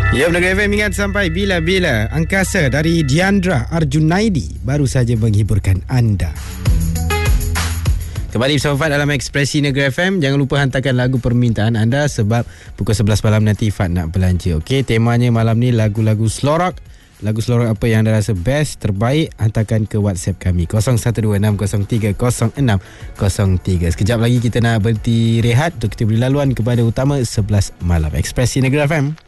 Ya, Negara FM ingat sampai bila-bila. Angkasa dari Diandra Arjunaidi baru saja menghiburkan anda. Kembali bersama Fad dalam Ekspresi Negara FM. Jangan lupa hantarkan lagu permintaan anda sebab pukul 11 malam nanti Fad nak belanja. Okey, temanya malam ni lagu-lagu slorok. Lagu slorok apa yang anda rasa best, terbaik, hantarkan ke WhatsApp kami 0126030603. Sekejap lagi kita nak berhenti rehat untuk kita beri laluan kepada utama 11 malam. Ekspresi Negara FM.